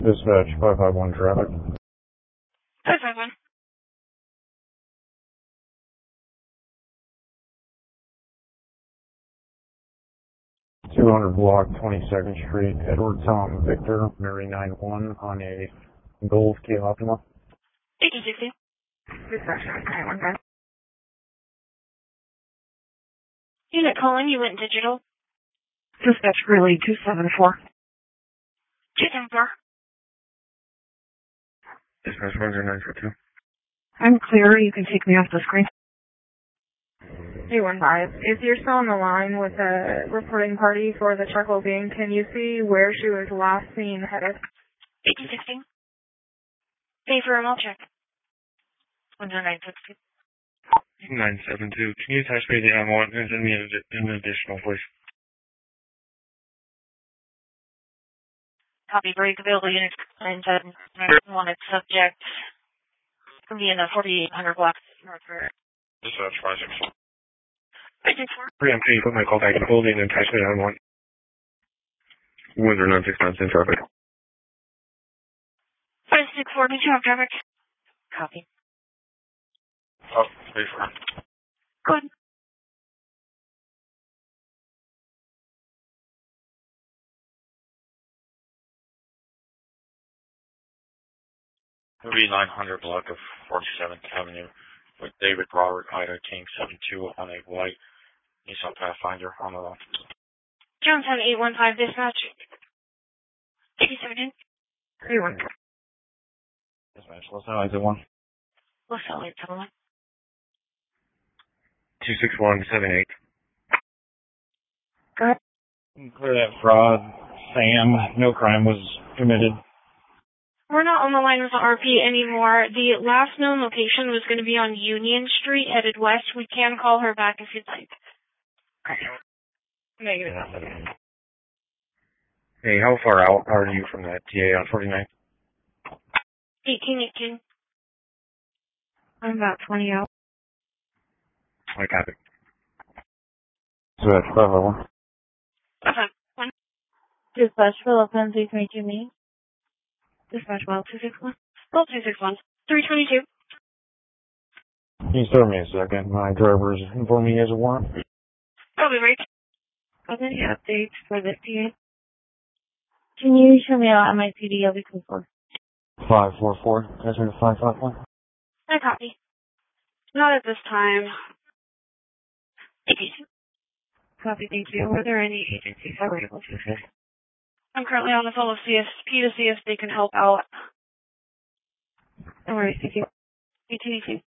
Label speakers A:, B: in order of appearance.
A: Dispatch 551 traffic.
B: 551.
A: 200 block 22nd Street, Edward Tom Victor, Mary 91 on a Golf Kia Optima.
B: 1860. Dispatch 551. Unit calling, you went digital.
C: Dispatch Relay 274.
B: 274.
A: Dispatch 10942.
C: I'm clear. You can take me off the screen.
D: 315. If you're still on the line with a reporting party for the Charcoal Bean, can you see where she was last seen headed?
B: 1860. Pay for a mall check. 10960.
A: 972. Can you attach me the M1 and send me an additional, please?
B: Copy break available units and wanted subject from be in the 4800 block north road.
A: Dispatch 564.
B: 564.
A: Preempt, can you put my call back in the building and attach me to M1? Windsor 969 in traffic.
B: 564, did you have traffic? Copy.
A: Oh, 34.
B: Good.
A: It'll be 900 block of 47th Avenue with David Robert Ida King 72 on a white Nissan Pathfinder on the left.
B: Johnstown 815 dispatch. 87.
D: 315.
A: Dispatch, what's that? Is it 1?
B: What's that like, tell me?
A: 26178.
B: Go ahead.
A: Clear that fraud. Sam, no crime was committed.
B: We're not on the line with the RP anymore. The last known location was going to be on Union Street, headed west. We can call her back if you'd like.
D: Negative.
A: Hey, how far out are you from that TA on 49?
B: 1818.
C: I'm about 20 out.
A: I got it. So that's 501.
B: Okay. One.
C: Dispatch Philippines 322 me.
B: Dispatch well 261. Well 261. 322.
A: Can you serve me a second? My driver is informing me as a warrant.
B: Probably right.
C: Are there any updates for this PA? Can you show me out MICD LV for
A: 544. That's me to 551.
B: I copy. Not at this time. 82.
C: Copy, thank you. Were there any agencies available?
B: I'm currently on the phone with CSP to see if they can help out.
C: No worries, thank you.
B: 1818.